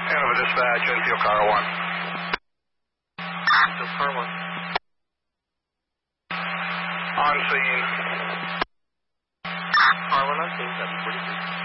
Hanover dispatch, infield car 1. Infield car 1. On scene. Car 1 on scene, 743.